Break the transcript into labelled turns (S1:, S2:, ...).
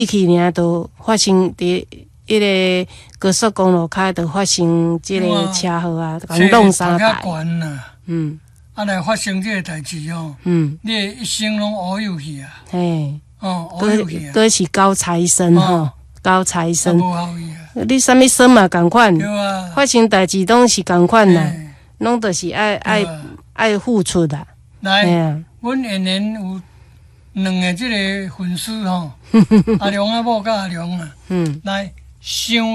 S1: 去呢，都发生伫迄个高速公路骹，就发生即个车祸啊，甲弄3台。
S2: 啊，来发生这个代志哦。你的一生拢乌有去啊。
S1: 嘿。
S2: 乌有去啊。
S1: 佫是高材生吼，高材生。
S2: 无效去啊。
S1: 你啥物生嘛共款。
S2: 对啊。
S1: 发生代志拢是共款啦，拢著是爱付出啦。
S2: 来，阮下年有2个即个粉丝吼，阿良阿某甲阿良啊，来想。